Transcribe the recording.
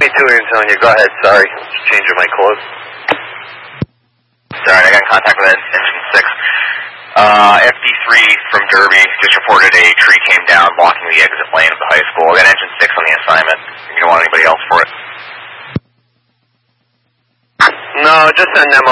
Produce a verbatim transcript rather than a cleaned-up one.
Me too, Antonio. Go ahead. Sorry. Just changing my clothes. Sorry, I got in contact with Engine six. Uh, F D three from Derby just reported a tree came down blocking the exit lane of the high school. I got Engine six on the assignment. You don't want anybody else for it? No, just send them